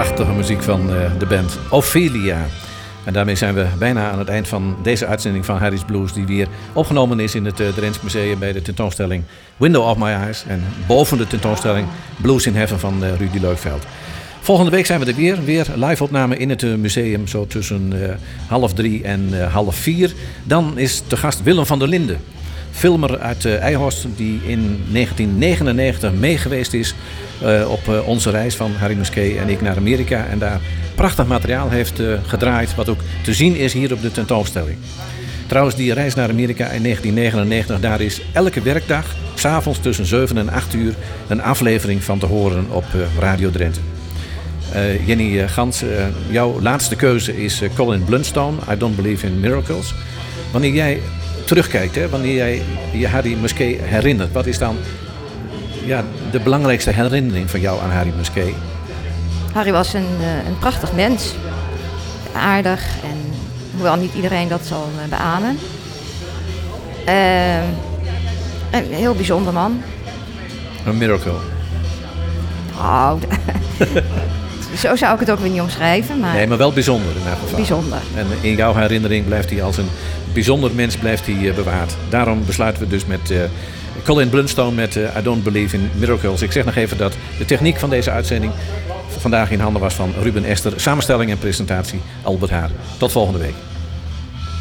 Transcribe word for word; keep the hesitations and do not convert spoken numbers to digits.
Prachtige muziek van uh, de band Ophelia. En daarmee zijn we bijna aan het eind van deze uitzending van Harry's Blues, die weer opgenomen is in het uh, Drents Museum bij de tentoonstelling Window of My Eyes. En boven de tentoonstelling Blues in Heaven van uh, Rudy Leukveld. Volgende week zijn we er weer. Weer live opname in het uh, museum, zo tussen uh, half drie en uh, half vier. Dan is te gast Willem van der Linden. Filmer uit uh, Eijhorst die in negentien negenennegentig meegeweest is uh, op uh, onze reis van Harry Musquet en ik naar Amerika. En daar prachtig materiaal heeft uh, gedraaid, wat ook te zien is hier op de tentoonstelling. Trouwens, die reis naar Amerika in negentien negenennegentig, daar is elke werkdag, 's avonds tussen zeven en acht uur, een aflevering van te horen op uh, Radio Drenthe. Uh, Jenny uh, Gans, uh, jouw laatste keuze is uh, Colin Blunstone, I Don't Believe in Miracles. Wanneer jij terugkijkt, hè, wanneer jij je Harry Musquet herinnert, wat is dan ja, de belangrijkste herinnering van jou aan Harry Musquet? Harry was een, een prachtig mens. Aardig en hoewel niet iedereen dat zal beamen. Uh, een heel bijzonder man. Een miracle. Oh, zo zou ik het ook weer niet omschrijven. Maar nee, maar wel bijzonder in elk geval. Bijzonder. En in jouw herinnering blijft hij als een bijzonder mens blijft hij, uh, bewaard. Daarom besluiten we dus met uh, Colin Blunstone met uh, I Don't Believe in Miracles. Ik zeg nog even dat de techniek van deze uitzending vandaag in handen was van Ruben Ester. Samenstelling en presentatie Albert Haar. Tot volgende week.